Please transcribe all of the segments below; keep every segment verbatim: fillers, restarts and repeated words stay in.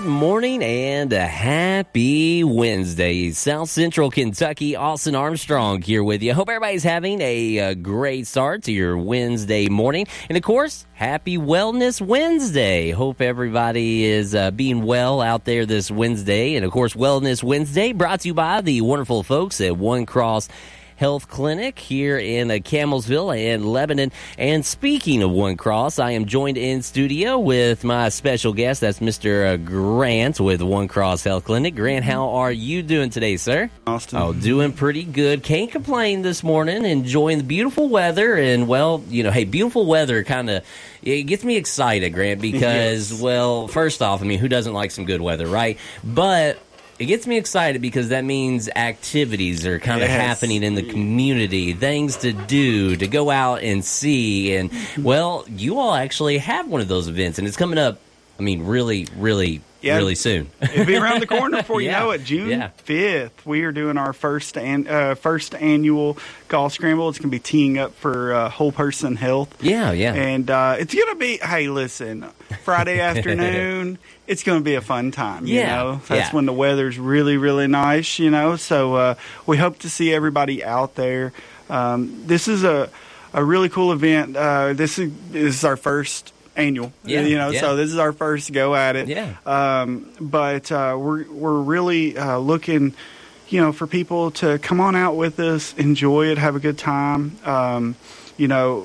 Good morning and a happy Wednesday. South Central Kentucky, Austin Armstrong here with you. Hope everybody's having a, a great start to your Wednesday morning. And, of course, happy Wellness Wednesday. Hope everybody is uh, being well out there this Wednesday. And, of course, Wellness Wednesday brought to you by the wonderful folks at One Cross Health Clinic here in uh, Camelsville and Lebanon. And speaking of One Cross, I am joined in studio with my special guest. That's Mister Uh, Grant with One Cross Health Clinic. Grant, how are you doing today, sir? Austin. Oh, doing pretty good. Can't complain this morning. Enjoying the beautiful weather. And, well, you know, hey, beautiful weather kind of, it gets me excited, Grant, because, yes. well, first off, I mean, who doesn't like some good weather, right? But it gets me excited because that means activities are kind of yes. happening in the community, things to do, to go out and see. And, well, you all actually have one of those events, and it's coming up, I mean, really, really, yeah, really soon. It'll be around the corner before you yeah. know it. June yeah. fifth, we are doing our first an, uh, first annual golf scramble. It's going to be teeing up for uh, Whole Person Health. Yeah, yeah. And uh, it's going to be, hey, listen, Friday afternoon, it's going to be a fun time, you yeah. know. That's yeah. when the weather's really, really nice, you know. So uh, we hope to see everybody out there. Um, this is a, a really cool event. Uh, this, is, this is our first annual, yeah, you know, yeah. so this is our first go at it. Yeah. Um, but uh, we're we're really uh, looking, you know, for people to come on out with us, enjoy it, have a good time. Um, you know,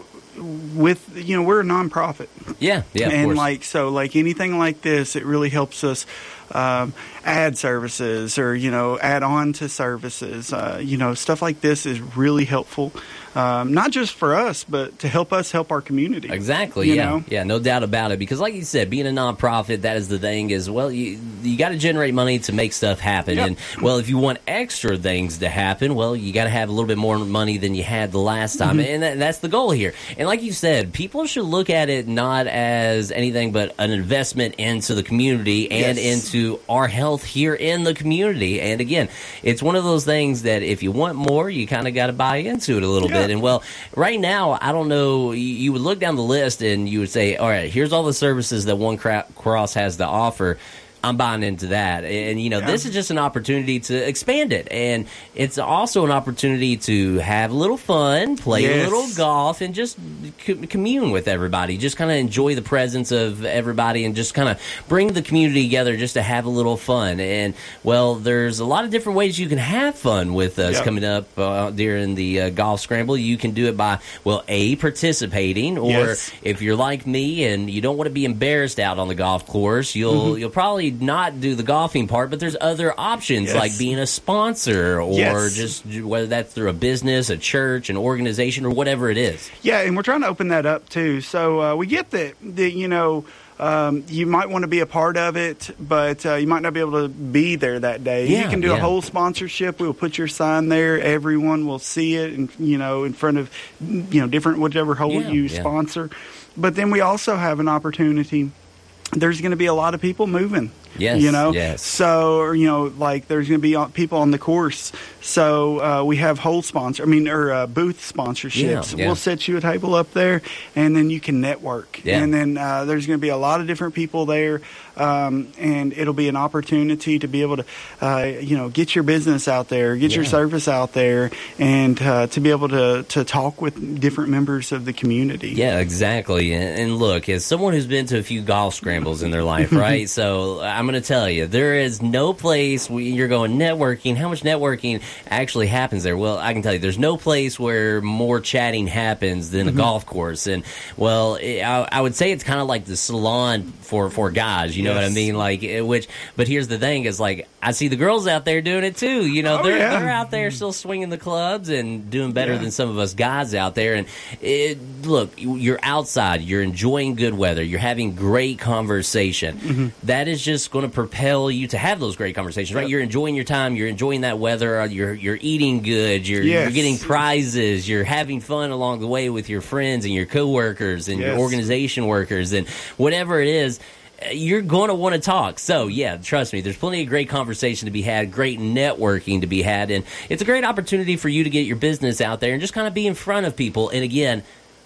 with you know, we're a nonprofit. Yeah, yeah, of and course. like so, like anything like this, it really helps us um, add services or you know add on to services. Uh, you know, stuff like this is really helpful. Um, not just for us, but to help us help our community. Exactly, you yeah. know? Yeah, no doubt about it. Because like you said, being a nonprofit, that is the thing is, well, you you got to generate money to make stuff happen. Yep. And, well, if you want extra things to happen, well, you got to have a little bit more money than you had the last time. Mm-hmm. And that, that's the goal here. And like you said, people should look at it not as anything but an investment into the community and yes. into our health here in the community. And, again, it's one of those things that if you want more, you kind of got to buy into it a little yeah. bit. And, well, right now, I don't know, you, you would look down the list and you would say, all right, here's all the services that One Cross has to offer. I'm buying into that. And, you know, yeah. this is just an opportunity to expand it. And it's also an opportunity to have a little fun, play yes. a little golf, and just co- commune with everybody. Just kind of enjoy the presence of everybody and just kind of bring the community together just to have a little fun. And, well, there's a lot of different ways you can have fun with us yep. coming up uh, during the uh, golf scramble. You can do it by, well, A, participating, or yes. if you're like me and you don't want to be embarrassed out on the golf course, you'll mm-hmm. you'll probably not do the golfing part, but there's other options yes. like being a sponsor or yes. just whether that's through a business, a church, an organization, or whatever it is. Yeah, and we're trying to open that up too. So uh, we get that, that you know, um, you might want to be a part of it, but uh, you might not be able to be there that day. Yeah, you can do yeah. a whole sponsorship. We'll put your sign there. Everyone will see it, and you know, in front of you know different whichever hole yeah, you yeah. sponsor. But then we also have an opportunity. There's going to be a lot of people moving. Yes, you know, yes. so or, you know, like there's going to be people on the course. So uh, we have whole sponsor, I mean, or uh, booth sponsorships. Yeah, yeah. We'll set you a table up there, and then you can network. Yeah. And then uh, there's going to be a lot of different people there, um, and it'll be an opportunity to be able to, uh, you know, get your business out there, get yeah. your service out there, and uh, to be able to to talk with different members of the community. Yeah, exactly. And, and look, as someone who's been to a few golf scrambles in their life, right? So I'm going to tell you, there is no place where you're going networking. How much networking actually happens there? Well, I can tell you, there's no place where more chatting happens than mm-hmm. a golf course. And, well, it, I, I would say it's kind of like the salon for, for guys, you know yes. what I mean? Like, it, which, but here's the thing is, like, I see the girls out there doing it too. You know, oh, they're, yeah. they're out there still swinging the clubs and doing better yeah. than some of us guys out there. And, it, look, you're outside, you're enjoying good weather, you're having great conversation. Mm-hmm. That is just going to propel you to have those great conversations, right? Yep. You're enjoying your time, you're enjoying that weather, you're you're eating good, you're, yes. you're getting prizes, you're having fun along the way with your friends and your coworkers and yes. your organization workers and whatever it is. You're going to want to talk. So, yeah, trust me, there's plenty of great conversation to be had, great networking to be had, and it's a great opportunity for you to get your business out there and just kind of be in front of people. And, again,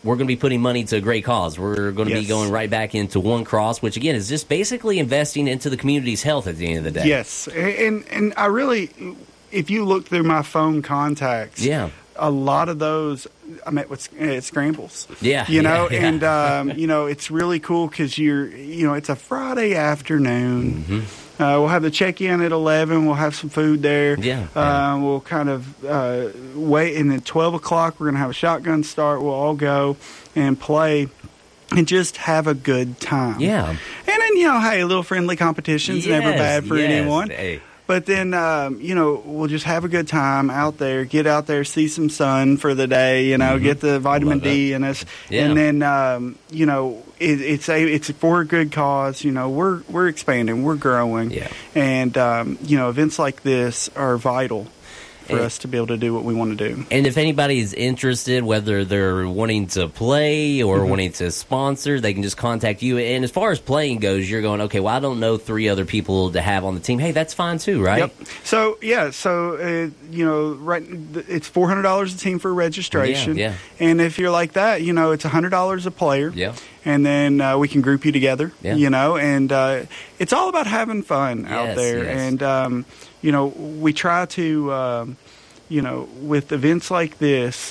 we're going to be putting money to a great cause. We're going to Yes. be going right back into One Cross, which again is just basically investing into the community's health at the end of the day. Yes, and and I really, if you look through my phone contacts, Yeah. a lot of those I met with at Scrambles. Yeah, you know, yeah, yeah. and um, you know, it's really cool because you're, you know, it's a Friday afternoon. Mm-hmm. Uh, we'll have the check-in at eleven. We'll have some food there. Yeah, Uh, yeah. We'll kind of uh, wait, and then twelve o'clock we're gonna have a shotgun start. We'll all go and play. And just have a good time. Yeah. And then, you know, hey, a little friendly competition's never Yes, bad for yes. anyone. Hey. But then, um, you know, we'll just have a good time out there, get out there, see some sun for the day, you know, Mhm. get the vitamin Love D in us. Yeah. And then, um, you know, it, it's a, it's for a good cause. You know, we're, we're expanding, we're growing. Yeah. And, um, you know, events like this are vital for And- us to be able to do what we want to do. And if anybody's interested, whether they're wanting to play or Mm-hmm. wanting to sponsor, they can just contact you. And as far as playing goes, you're going, okay, well, I don't know three other people to have on the team. Hey, that's fine too, right? Yep. So yeah. So uh, you know, right. It's four hundred dollars a team for registration. Yeah, yeah. And if you're like that, you know, it's a hundred dollars a player. Yeah. And then uh, we can group you together. Yeah. You know, and uh, it's all about having fun out Yes, there. yes. And um, you know, we try to, um, you know, with events like this,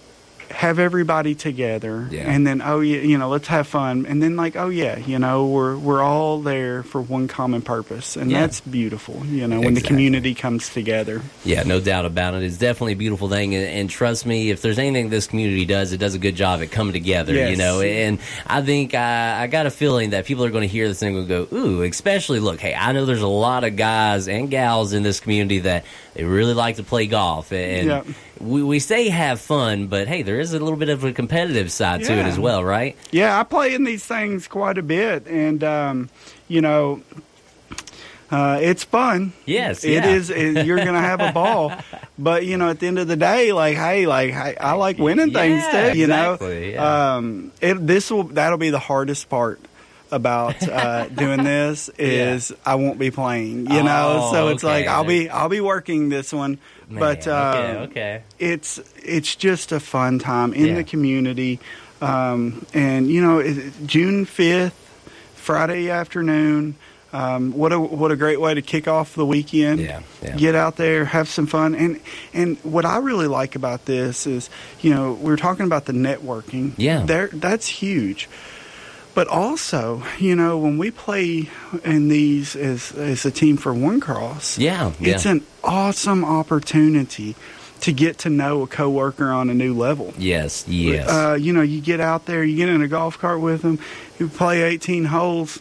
have everybody together, Yeah. and then oh yeah, you know, let's have fun, and then like oh yeah, you know, we're we're all there for one common purpose, and Yeah. that's beautiful. You know, when the Exactly. community comes together. Yeah, no doubt about it. It's definitely a beautiful thing, and, and trust me, if there's anything this community does, it does a good job at coming together. Yes. You know, and I think I, I got a feeling that people are going to hear this and going to go, "Ooh!" Especially, look, hey, I know there's a lot of guys and gals in this community that they really like to play golf, and Yeah. we we say have fun, but hey, there is a little bit of a competitive side to it Yeah. as well, right? Yeah, I play in these things quite a bit, and um, you know, uh, it's fun. Yes, It yeah. is. It, you're gonna have a ball, but you know, at the end of the day, like, hey, like, I, I like winning things Yeah, too. You exactly, know, yeah. um, it, this will that'll be the hardest part about uh, doing this is I won't be playing. You know, Oh, so it's okay. like I'll be I'll be working this one, Man, but okay, um, okay. it's it's just a fun time in Yeah. the community, um, and you know, it, June fifth, Friday afternoon. Um, what a what a great way to kick off the weekend. Yeah, yeah. Get out there, have some fun, and and what I really like about this is, you know, we we're talking about the networking. Yeah. there that's huge. But also, you know, when we play in these as as a team for One Cross, Yeah, yeah. it's an awesome opportunity to get to know a coworker on a new level. Yes, yes. Uh, you know, you get out there, you get in a golf cart with them, you play eighteen holes.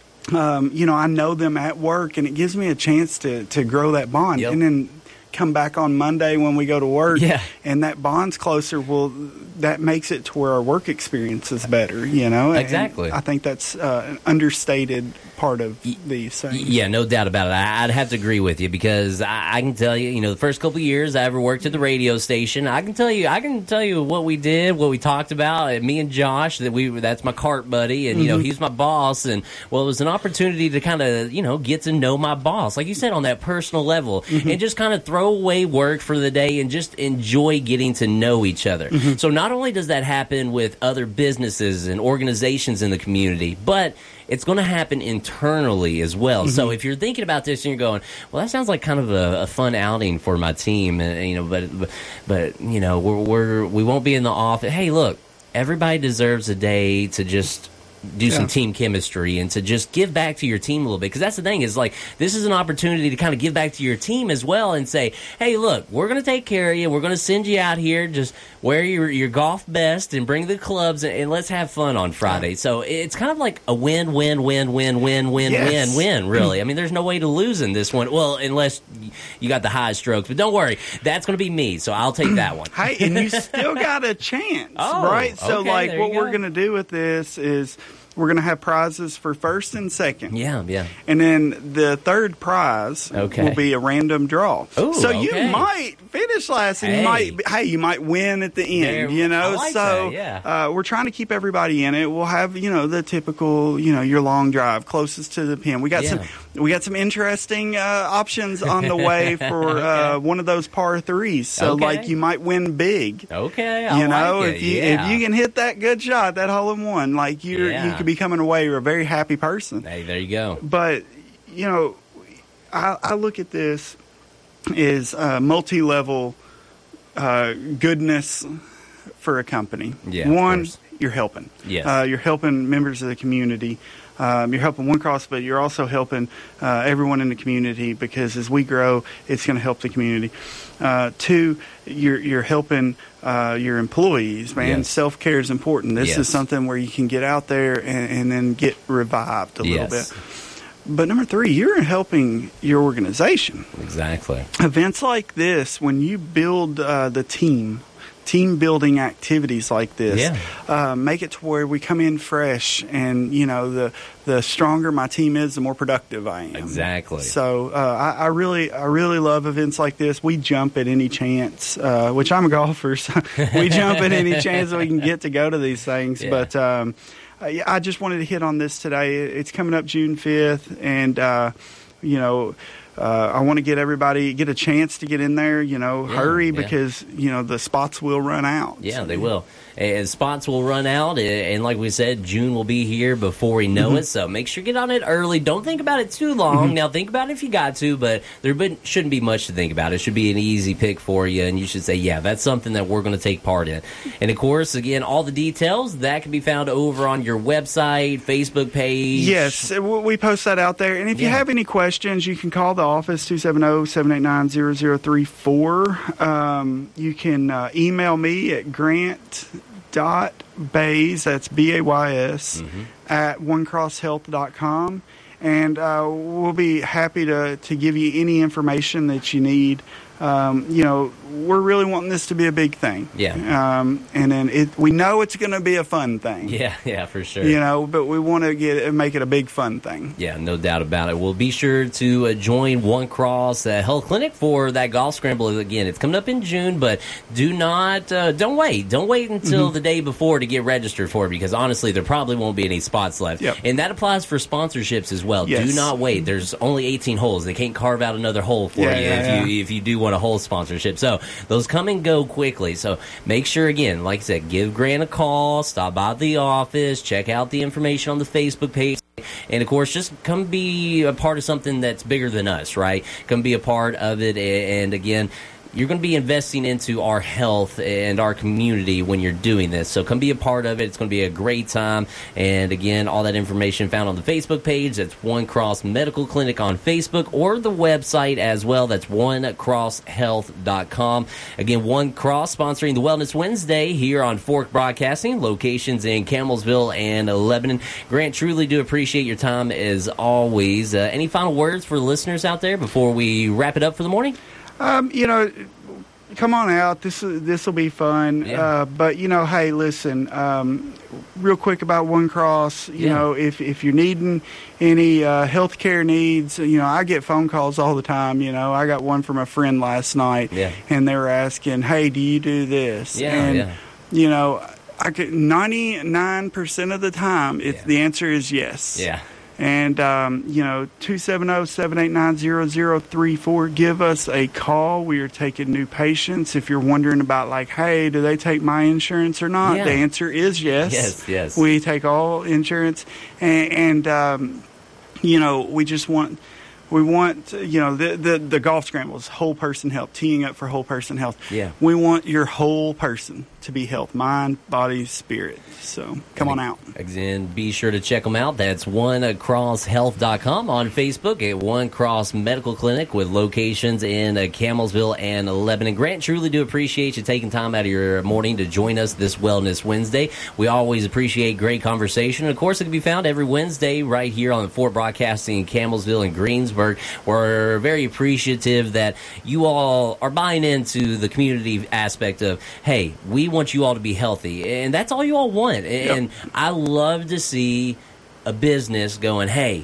Um, you know, I know them at work, and it gives me a chance to, to grow that bond. Yep. And then come back on Monday when we go to work, Yeah. and that bond's closer. Well, that makes it to where our work experience is better, you know? And Exactly. I think that's uh, an understated part of these things. Yeah, no doubt about it. I, I'd have to agree with you because I, I can tell you, you know, the first couple of years I ever worked at the radio station, I can tell you, I can tell you what we did, what we talked about. And me and Josh, that we that's my cart buddy, and you know, he's my boss. And well, it was an opportunity to kind of, you know, get to know my boss, like you said, on that personal level, and just kind of throw away work for the day and just enjoy getting to know each other. So not only does that happen with other businesses and organizations in the community, but it's going to happen internally as well. So if you're thinking about this and you're going, well, that sounds like kind of a, a fun outing for my team, and you know, but but, but you know, we're, we're we won't be in the office. Hey, look, everybody deserves a day to just do Yeah. some team chemistry and to just give back to your team a little bit, because that's the thing is, like, this is an opportunity to kind of give back to your team as well and say, hey, look, we're going to take care of you, we're going to send you out here, just wear your, your golf best and bring the clubs, and, and let's have fun on Friday. So it's kind of like a win win win win win win Yes. win win, really. I mean, there's no way to lose in this one, well, unless you got the high strokes, but don't worry, that's going to be me, so I'll take that one. Hey, and you still got a chance, Oh, right? So, okay, like, there what you we're go. going to do with this is, we're going to have prizes for first and second. Yeah, yeah. And then the third prize okay. will be a random draw. Ooh, so okay. you might finish last, and hey. you might hey you might win at the end. There, you know, I like so that, yeah. uh, we're trying to keep everybody in it. We'll have you know the typical you know your long drive closest to the pin. We got yeah. some we got some interesting uh, options on the way for okay. uh, one of those par threes. So okay. like you might win big. Okay, I you know like if it. you yeah. if you can hit that good shot, that hole in one, like you're yeah. you could be coming away a very happy person. Hey, there you go. But you know, I, I look at this as uh, multi-level uh, goodness for a company. Yeah, one, you're helping. Yes. Uh, you're helping members of the community. Um, you're helping One Cross, but you're also helping uh, everyone in the community, because as we grow, it's going to help the community. Uh, two, you're you're helping uh, your employees, man. Yes. Self-care is important. This yes. is something where you can get out there and, and then get revived a yes. little bit. But number three, you're helping your organization. Exactly. Events like this, when you build uh, the team, team building activities like this, yeah. uh, make it to where we come in fresh, and you know the the stronger my team is, the more productive I am. Exactly. So uh, I, I really I really love events like this. We jump at any chance, uh, which I'm a golfer, so we jump at any chance that we can get to go to these things. Yeah. But um, I, I just wanted to hit on this today. It's coming up June fifth, and uh, you know. Uh, I want to get everybody get a chance to get in there. You know, yeah, hurry yeah. because you know the spots will run out. Yeah, they will. And spots will run out, and like we said, June will be here before we know mm-hmm. it. So make sure you get on it early. Don't think about it too long. Mm-hmm. Now think about it if you got to, but there been, shouldn't be much to think about. It should be an easy pick for you, and you should say, "Yeah, that's something that we're going to take part in." And of course, again, all the details that can be found over on your website, Facebook page. Yes, we post that out there. And if yeah. you have any questions, you can call the office two seven zero, seven eight nine, zero zero three four. Um, you can uh, email me at grant dot bays, that's B A Y S, mm-hmm. at one cross health dot com, and uh, we'll be happy to, to give you any information that you need. Um, you know, we're really wanting this to be a big thing. Yeah. Um, and then it, we know it's going to be a fun thing. Yeah, yeah, for sure. You know, but we want to get it, make it a big fun thing. Yeah, no doubt about it. Well, be sure to uh, join One Cross uh, Health Clinic for that golf scramble. Again, it's coming up in June, but do not, uh, don't wait. Don't wait until mm-hmm. the day before to get registered for it, because honestly, there probably won't be any spots left. Yep. And that applies for sponsorships as well. Yes. Do not wait. There's only eighteen holes. They can't carve out another hole for yeah, you yeah, if yeah. you if you do want a whole sponsorship. So those come and go quickly. So make sure, again, like I said, give Grant a call, stop by the office, check out the information on the Facebook page. And, of course, just come be a part of something that's bigger than us, right? Come be a part of it. And, again, you're going to be investing into our health and our community when you're doing this. So come be a part of it. It's going to be a great time. And, again, all that information found on the Facebook page. That's One Cross Medical Clinic on Facebook, or the website as well. That's one cross health dot com. Again, One Cross sponsoring the Wellness Wednesday here on Fork Broadcasting, locations in Campbellsville and Lebanon. Grant, truly do appreciate your time as always. Uh, any final words for the listeners out there before we wrap it up for the morning? Um, you know, come on out. This this will be fun. Yeah. Uh, but you know, hey, listen. Um, real quick about One Cross. You yeah. know, if if you're needing any uh, health care needs, you know, I get phone calls all the time. You know, I got one from a friend last night, yeah. and they were asking, "Hey, do you do this?" Yeah, and yeah. you know, I could ninety-nine percent of the time, it's yeah. the answer is yes. Yeah. And, um, you know, two seven zero, seven eight nine, zero zero three four, give us a call. We are taking new patients. If you're wondering about, like, hey, do they take my insurance or not? Yeah. The answer is yes. Yes, yes. We take all insurance. And, and um, you know, we just want... We want, you know, the, the, the golf scramble is whole person health, teeing up for whole person health. Yeah. We want your whole person to be health, mind, body, spirit. So come on out. Again, be sure to check them out. That's one cross health dot com, on Facebook at One Cross Medical Clinic with locations in uh, Campbellsville and Lebanon. Grant, truly do appreciate you taking time out of your morning to join us this Wellness Wednesday. We always appreciate great conversation. And of course, it can be found every Wednesday right here on the Fort Broadcasting in Campbellsville and Greensboro. Greensburg. We're very appreciative that you all are buying into the community aspect of, hey, we want you all to be healthy. And that's all you all want. And yep. I love to see a business going, hey,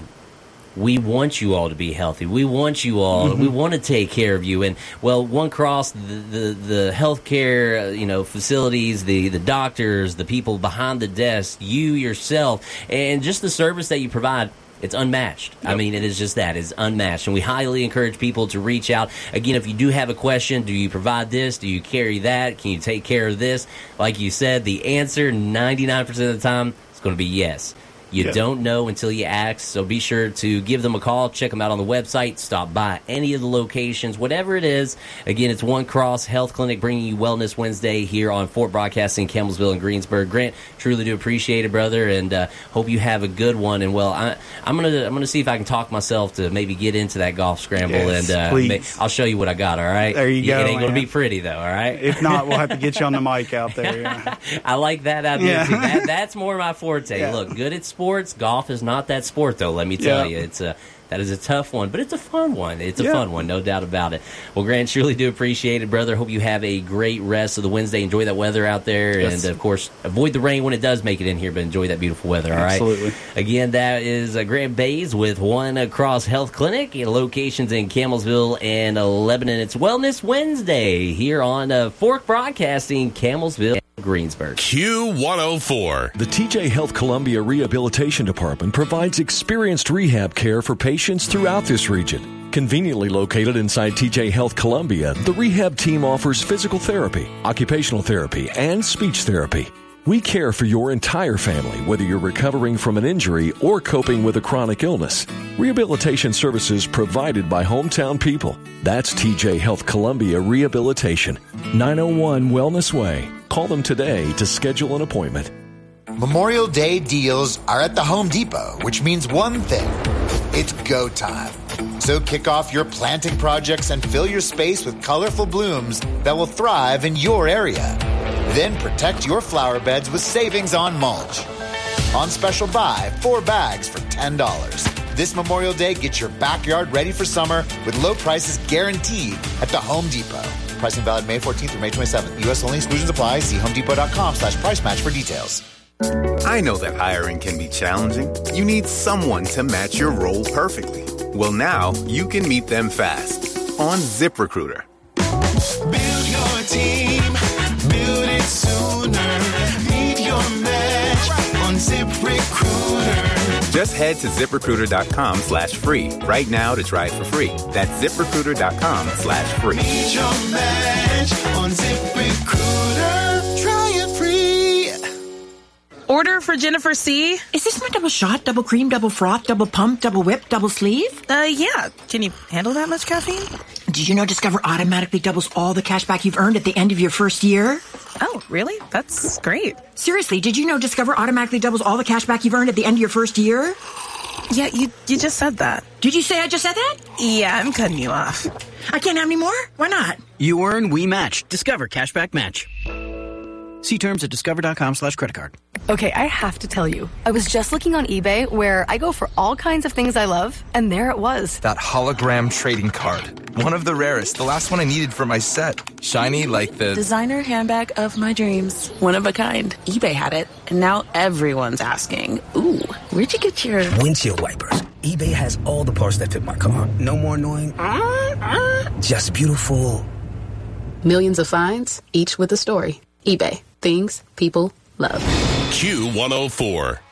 we want you all to be healthy. We want you all. Mm-hmm. We want to take care of you. And well, One Cross, the the, the healthcare, uh, you know, facilities, the the doctors, the people behind the desk, you yourself, and just the service that you provide. It's unmatched. Yep. I mean, it is just that. It's unmatched. And we highly encourage people to reach out. Again, if you do have a question, do you provide this? Do you carry that? Can you take care of this? Like you said, the answer ninety-nine percent of the time is going to be yes. You yeah. don't know until you ask, so be sure to give them a call, check them out on the website, stop by any of the locations, whatever it is. Again, it's One Cross Health Clinic bringing you Wellness Wednesday here on Fort Broadcasting, Campbellsville, and Greensburg. Grant, truly do appreciate it, brother, and uh, hope you have a good one. And, well, I, I'm going to I'm gonna see if I can talk myself to maybe get into that golf scramble, yes, and uh, may, I'll show you what I got, all right? There you go. It ain't going to be pretty, though, all right? If not, we'll have to get you on the mic out there. Yeah. I like that idea, yeah. too. That, that's more my forte. Yeah. Look, good at sports, golf is not that sport, though, let me tell yeah. you. It's a That is a tough one, but it's a fun one. It's a yeah. fun one, no doubt about it. Well, Grant, surely do appreciate it, brother. Hope you have a great rest of the Wednesday. Enjoy that weather out there. Yes. And, of course, avoid the rain when it does make it in here, but enjoy that beautiful weather, all right? Absolutely. Again, that is uh, Grant Bays with One Cross Health Clinic. Locations in Campbellsville and uh, Lebanon. It's Wellness Wednesday here on uh, Fork Broadcasting, Campbellsville, Greensburg. Q one oh four. The T J Health Columbia Rehabilitation Department provides experienced rehab care for patients throughout this region. Conveniently located inside T J Health Columbia, the rehab team offers physical therapy, occupational therapy, and speech therapy. We care for your entire family, whether you're recovering from an injury or coping with a chronic illness. Rehabilitation services provided by hometown people. That's T J Health Columbia Rehabilitation. nine oh one Wellness Way. Call them today to schedule an appointment. Memorial Day deals are at the Home Depot, which means one thing. It's go time. So kick off your planting projects and fill your space with colorful blooms that will thrive in your area. Then protect your flower beds with savings on mulch. On special buy, four bags for ten dollars. This Memorial Day, get your backyard ready for summer with low prices guaranteed at the Home Depot. Pricing valid May fourteenth through May twenty-seventh. U S only. Exclusions apply. See homedepot.com slash price match for details. I know that hiring can be challenging. You need someone to match your role perfectly. Well, now you can meet them fast on ZipRecruiter. Build your team. Build it sooner. Meet your match on ZipRecruiter. Just head to ZipRecruiter.com slash free right now to try it for free. That's ZipRecruiter.com slash free. Meet your match on ZipRecruiter. Try it free. Order for Jennifer C. Is this my double shot, double cream, double froth, double pump, double whip, double sleeve? Uh, yeah. Can you handle that much caffeine? Did you know Discover automatically doubles all the cash back you've earned at the end of your first year? Oh, really? That's great. Seriously, did you know Discover automatically doubles all the cash back you've earned at the end of your first year? Yeah, you you just said that. Did you say I just said that? Yeah, I'm cutting you off. I can't have any more? Why not? You earn, we match. Discover Cashback Match. See terms at discover.com slash credit card. Okay, I have to tell you, I was just looking on eBay where I go for all kinds of things I love, and there it was. That hologram trading card. One of the rarest. The last one I needed for my set. Shiny like the... designer handbag of my dreams. One of a kind. eBay had it, and now everyone's asking, ooh, where'd you get your... windshield wipers. eBay has all the parts that fit my car. No more annoying. Uh, uh. Just beautiful. Millions of finds, each with a story. eBay. Things people love. Q one oh four.